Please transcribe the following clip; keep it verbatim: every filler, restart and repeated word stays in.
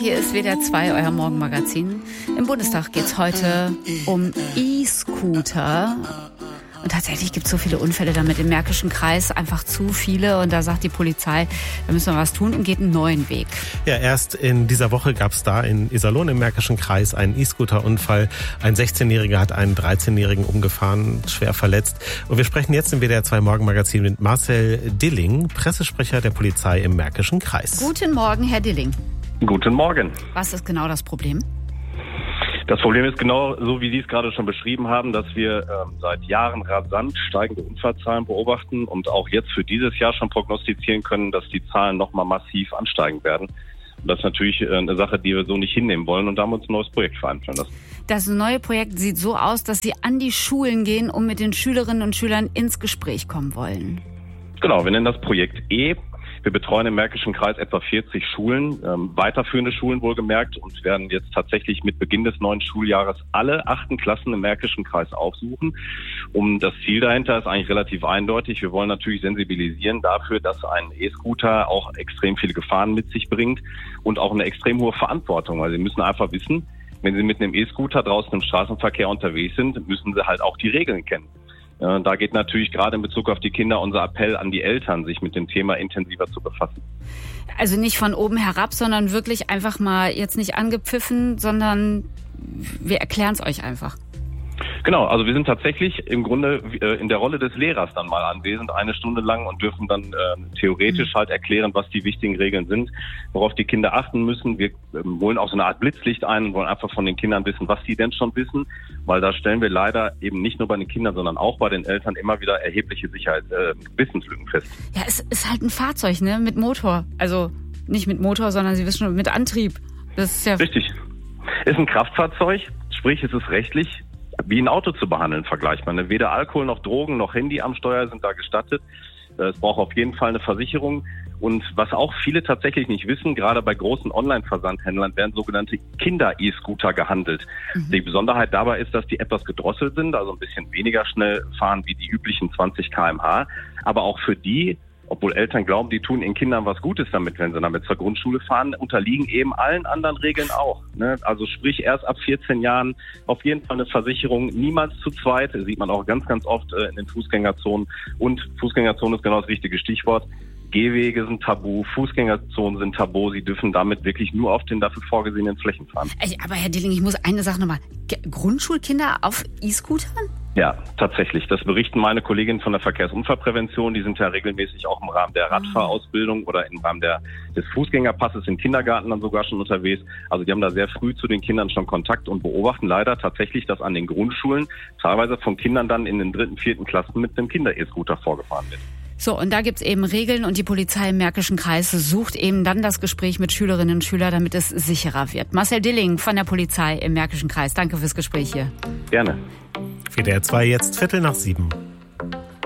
hier ist W D R zwei, euer Morgenmagazin. Im Bundestag geht es heute um E-Scooter. Und tatsächlich gibt es so viele Unfälle damit im Märkischen Kreis, einfach zu viele. Und da sagt die Polizei, da müssen wir was tun und geht einen neuen Weg. Ja, erst in dieser Woche gab es da in Iserlohn im Märkischen Kreis einen E-Scooter-Unfall. Ein sechzehnjähriger hat einen dreizehnjährigen umgefahren, schwer verletzt. Und wir sprechen jetzt im W D R zwei Morgenmagazin mit Marcel Dilling, Pressesprecher der Polizei im Märkischen Kreis. Guten Morgen, Herr Dilling. Guten Morgen. Was ist genau das Problem? Das Problem ist genau so, wie Sie es gerade schon beschrieben haben, dass wir ähm, seit Jahren rasant steigende Unfallzahlen beobachten und auch jetzt für dieses Jahr schon prognostizieren können, dass die Zahlen nochmal massiv ansteigen werden. Und das ist natürlich äh, eine Sache, die wir so nicht hinnehmen wollen, und da haben wir uns ein neues Projekt vereinbaren lassen. Das neue Projekt sieht so aus, dass Sie an die Schulen gehen und mit den Schülerinnen und Schülern ins Gespräch kommen wollen. Genau, wir nennen das Projekt E. Wir betreuen im Märkischen Kreis etwa vierzig Schulen, ähm, weiterführende Schulen wohlgemerkt, und werden jetzt tatsächlich mit Beginn des neuen Schuljahres alle achten Klassen im Märkischen Kreis aufsuchen. Um das Ziel dahinter ist eigentlich relativ eindeutig. Wir wollen natürlich sensibilisieren dafür, dass ein E-Scooter auch extrem viele Gefahren mit sich bringt und auch eine extrem hohe Verantwortung. Also Sie müssen einfach wissen, wenn Sie mit einem E-Scooter draußen im Straßenverkehr unterwegs sind, müssen Sie halt auch die Regeln kennen. Ja, da geht natürlich gerade in Bezug auf die Kinder unser Appell an die Eltern, sich mit dem Thema intensiver zu befassen. Also nicht von oben herab, sondern wirklich einfach mal jetzt nicht angepfiffen, sondern wir erklären es euch einfach. Genau, also wir sind tatsächlich im Grunde äh, in der Rolle des Lehrers dann mal anwesend, eine Stunde lang, und dürfen dann äh, theoretisch halt erklären, was die wichtigen Regeln sind, worauf die Kinder achten müssen. Wir äh, holen auch so eine Art Blitzlicht ein und wollen einfach von den Kindern wissen, was sie denn schon wissen, weil da stellen wir leider eben nicht nur bei den Kindern, sondern auch bei den Eltern immer wieder erhebliche Sicherheit, äh, Wissenslücken fest. Ja, es ist halt ein Fahrzeug, ne, mit Motor. Also nicht mit Motor, sondern Sie wissen schon, mit Antrieb. Das ist ja richtig. Ist ein Kraftfahrzeug, sprich es ist rechtlich wie ein Auto zu behandeln, vergleichbar. Weder Alkohol noch Drogen noch Handy am Steuer sind da gestattet. Es braucht auf jeden Fall eine Versicherung. Und was auch viele tatsächlich nicht wissen, gerade bei großen Online-Versandhändlern werden sogenannte Kinder-E-Scooter gehandelt. Mhm. Die Besonderheit dabei ist, dass die etwas gedrosselt sind, also ein bisschen weniger schnell fahren wie die üblichen zwanzig Kilometer pro Stunde. Aber auch für die, obwohl Eltern glauben, die tun ihren Kindern was Gutes damit, wenn sie damit zur Grundschule fahren, unterliegen eben allen anderen Regeln auch. Ne? Also sprich erst ab vierzehn Jahren auf jeden Fall eine Versicherung, niemals zu zweit, das sieht man auch ganz, ganz oft äh, in den Fußgängerzonen. Und Fußgängerzone ist genau das richtige Stichwort. Gehwege sind tabu, Fußgängerzonen sind tabu, sie dürfen damit wirklich nur auf den dafür vorgesehenen Flächen fahren. Aber Herr Dilling, ich muss eine Sache nochmal, Grundschulkinder auf E-Scootern? Ja, tatsächlich. Das berichten meine Kolleginnen von der Verkehrsunfallprävention. Die sind ja regelmäßig auch im Rahmen der Radfahrausbildung oder im Rahmen der, des Fußgängerpasses im Kindergarten dann sogar schon unterwegs. Also die haben da sehr früh zu den Kindern schon Kontakt und beobachten leider tatsächlich, dass an den Grundschulen teilweise von Kindern dann in den dritten, vierten Klassen mit einem Kinder-E-Scooter vorgefahren wird. So, und da gibt's eben Regeln, und die Polizei im Märkischen Kreis sucht eben dann das Gespräch mit Schülerinnen und Schülern, damit es sicherer wird. Marcel Dilling von der Polizei im Märkischen Kreis. Danke fürs Gespräch hier. Gerne. W D R zwei, jetzt Viertel nach sieben.